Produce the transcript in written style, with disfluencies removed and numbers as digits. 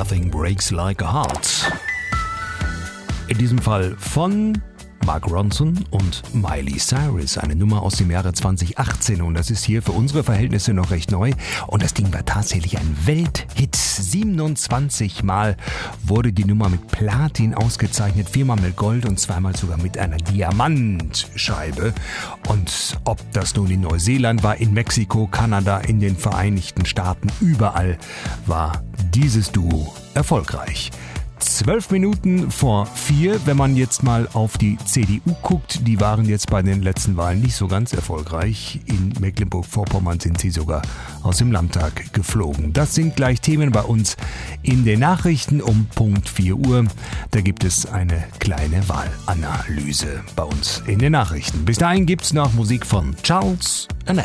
Nothing Breaks Like a Heart. In diesem Fall von Mark Ronson und Miley Cyrus, eine Nummer aus dem Jahre 2018, und das ist hier für unsere Verhältnisse noch recht neu, und das Ding war tatsächlich ein Welthit. 27 Mal wurde die Nummer mit Platin ausgezeichnet, 4-mal mit Gold und 2-mal sogar mit einer Diamantscheibe. Und ob das nun in Neuseeland war, in Mexiko, Kanada, in den Vereinigten Staaten, überall war dieses Duo erfolgreich. 12 Minuten vor 4, wenn man jetzt mal auf die CDU guckt, die waren jetzt bei den letzten Wahlen nicht so ganz erfolgreich. In Mecklenburg-Vorpommern sind sie sogar aus dem Landtag geflogen. Das sind gleich Themen bei uns in den Nachrichten um Punkt 4 Uhr. Da gibt es eine kleine Wahlanalyse bei uns in den Nachrichten. Bis dahin gibt's noch Musik von Charles &